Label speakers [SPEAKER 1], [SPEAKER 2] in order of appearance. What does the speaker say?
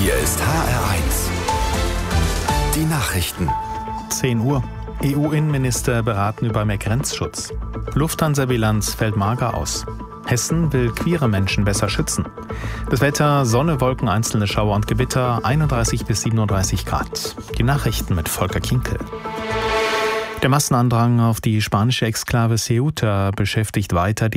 [SPEAKER 1] Hier ist HR1. Die Nachrichten.
[SPEAKER 2] 10 Uhr. EU-Innenminister beraten über mehr Grenzschutz. Lufthansa-Bilanz fällt mager aus. Hessen will queere Menschen besser schützen. Das Wetter: Sonne, Wolken, einzelne Schauer und Gewitter, 31 bis 37 Grad. Die Nachrichten mit Volker Kinkel. Der Massenandrang auf die spanische Exklave Ceuta beschäftigt weiter die